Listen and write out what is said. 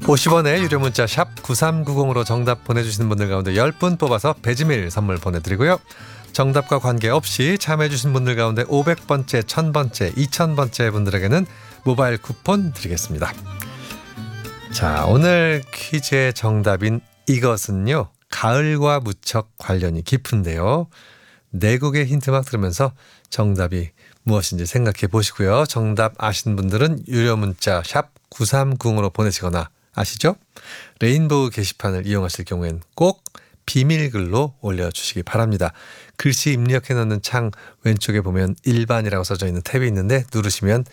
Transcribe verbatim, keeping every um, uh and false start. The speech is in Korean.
오십 원의 유료 문자 샵 구삼구공으로 정답 보내주시는 분들 가운데 열 분 뽑아서 배지밀 선물 보내드리고요. 정답과 관계없이 참여해주신 분들 가운데 오백 번째, 천 번째, 이천 번째 분들에게는 모바일 쿠폰 드리겠습니다. 자, 오늘 퀴즈의 정답인 이것은요, 가을과 무척 관련이 깊은데요. 네 곡의 힌트막 들으면서 정답이 무엇인지 생각해 보시고요. 정답 아시는 분들은 유료 문자 샵 구삼구공으로 보내시거나, 아시죠? 레인보우 게시판을 이용하실 경우엔 꼭 비밀글로 올려주시기 바랍니다. 글씨 입력해 놓는 창 왼쪽에 보면 일반이라고 써져 있는 탭이 있는데 누르시면